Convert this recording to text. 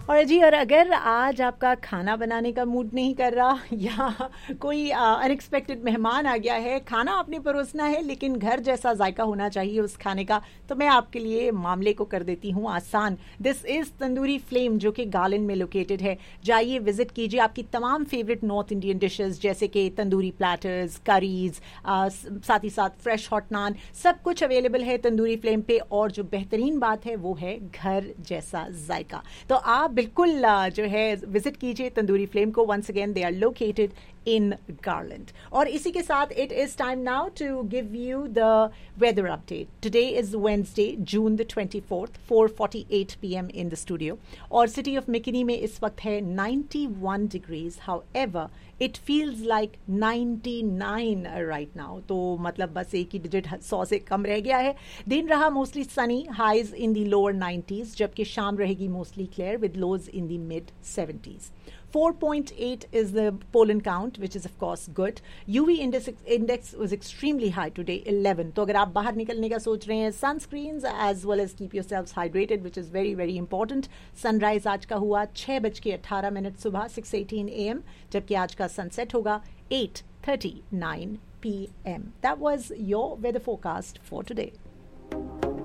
और जी, और अगर आज आपका खाना बनाने का मूड नहीं कर रहा या कोई अनएक्सपेक्टेड मेहमान आ गया है, खाना आपने परोसना है लेकिन घर जैसा जायका होना चाहिए उस खाने का, तो मैं आपके लिए मामले को कर देती हूँ आसान। दिस इज तंदूरी फ्लेम, जो कि गार्लैंड में लोकेटेड है। जाइए, विजिट कीजिए। आपकी तमाम फेवरेट नॉर्थ इंडियन डिशेस जैसे कि तंदूरी प्लेटर्स, करीज, साथ ही साथ फ्रेश हॉट नान, सब कुछ अवेलेबल है तंदूरी फ्लेम पे। और जो बेहतरीन बात है वो है घर जैसा जायका। तो आप बिल्कुल जो है विजिट कीजिए तंदूरी फ्लेम को। Once again they are located in garland. और इसी के साथ it is time now to give you the weather update. Today is Wednesday, June the 24th, 4:48 PM in the studio. और सिटी ऑफ मिकिनी में इस वक्त है 91 degrees. However it feels like 99 right now. तो मतलब बस एक ही डिजिट 100 से कम रह गया है। दिन रहा mostly Sunny, highs in the lower 90s, जबकि शाम रहेगी mostly clear with lodge in the mid 70s। 4.8 is the pollen count, which is of course good. UV index was extremely high today, 11. तो अगर आप बाहर निकलने का सोच रहे हैं, sunscreens as well as keep yourselves hydrated, which is very very important. Sunrise आज का हुआ 6:18 सुबह, 6:18 AM, जबकि आज का sunset होगा 8:39 PM. That was your weather forecast for today.